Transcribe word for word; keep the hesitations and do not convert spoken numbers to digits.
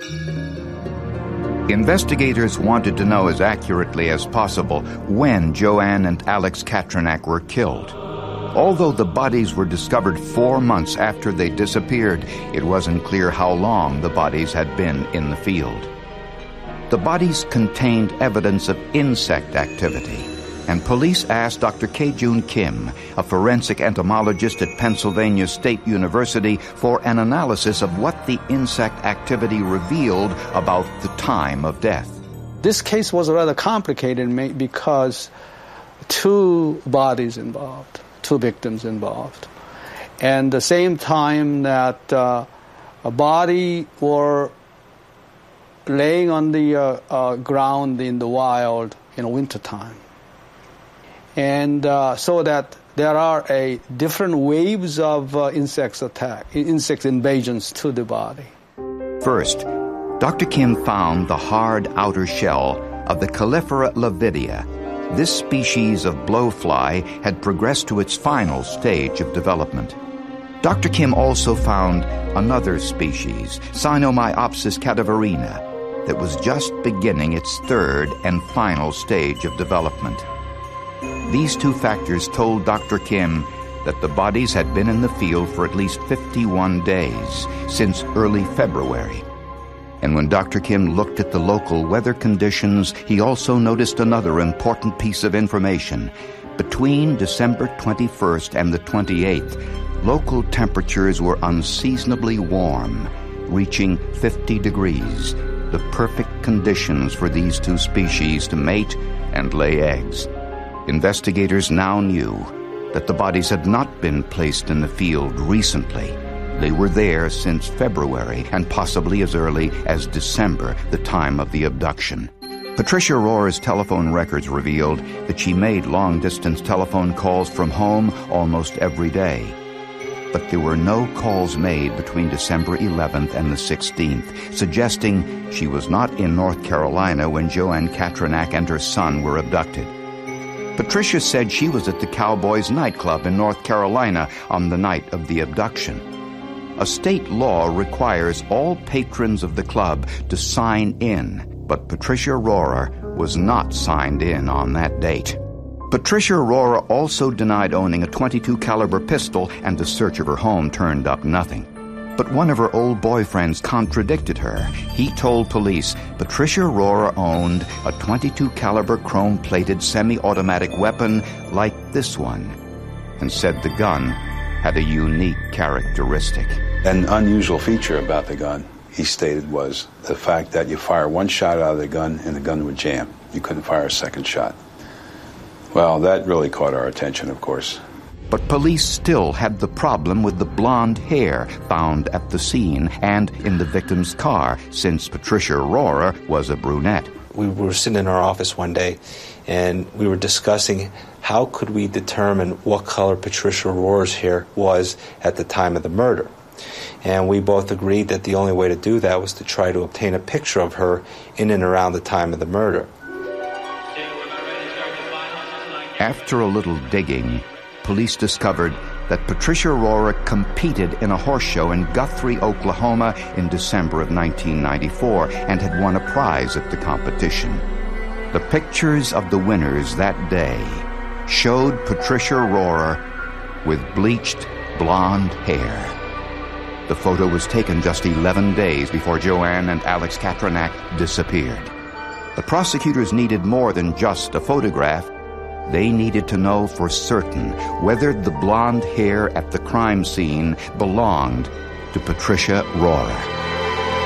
Investigators wanted to know as accurately as possible when Joanne and Alex Katranak were killed. Although the bodies were discovered four months after they disappeared, it wasn't clear how long the bodies had been in the field. The bodies contained evidence of insect activity, and police asked Doctor Kei-Jun Kim, a forensic entomologist at Pennsylvania State University, for an analysis of what the insect activity revealed about the time of death. This case was rather complicated because two bodies involved, two victims involved. And the same time that uh, a body were laying on the uh, uh, ground in the wild in wintertime. And uh, so that there are a different waves of uh, insects attack, insect invasions to the body. First, Doctor Kim found the hard outer shell of the Calliphora lavidia. This species of blowfly had progressed to its final stage of development. Doctor Kim also found another species, Sinomyopsis cadaverina, that was just beginning its third and final stage of development. These two factors told Doctor Kim that the bodies had been in the field for at least fifty-one days, since early February. And when Doctor Kim looked at the local weather conditions, he also noticed another important piece of information. Between December twenty-first and the twenty-eighth, local temperatures were unseasonably warm, reaching fifty degrees, the perfect conditions for these two species to mate and lay eggs. Investigators now knew that the bodies had not been placed in the field recently. They were there since February and possibly as early as December, the time of the abduction. Patricia Rohrer's telephone records revealed that she made long-distance telephone calls from home almost every day. But there were no calls made between December eleventh and the sixteenth, suggesting she was not in North Carolina when Joanne Katranak and her son were abducted. Patricia said she was at the Cowboys nightclub in North Carolina on the night of the abduction. A state law requires all patrons of the club to sign in, but Patricia Rohrer was not signed in on that date. Patricia Rohrer also denied owning a twenty-two caliber pistol, and the search of her home turned up nothing. But one of her old boyfriends contradicted her. He told police Patricia Rohrer owned a twenty-two caliber chrome-plated semi-automatic weapon like this one, and said the gun had a unique characteristic. An unusual feature about the gun, he stated, was the fact that you fire one shot out of the gun and the gun would jam. You couldn't fire a second shot. Well, that really caught our attention, of course. But police still had the problem with the blonde hair found at the scene and in the victim's car, since Patricia Rohrer was a brunette. We were sitting in our office one day, and we were discussing how could we determine what color Patricia Rohrer's hair was at the time of the murder. And we both agreed that the only way to do that was to try to obtain a picture of her in and around the time of the murder. After a little digging, police discovered that Patricia Rohrer competed in a horse show in Guthrie, Oklahoma in December of nineteen ninety-four and had won a prize at the competition. The pictures of the winners that day showed Patricia Rohrer with bleached blonde hair. The photo was taken just eleven days before Joanne and Alex Katranak disappeared. The prosecutors needed more than just a photograph. They needed to know for certain whether the blonde hair at the crime scene belonged to Patricia Rohrer.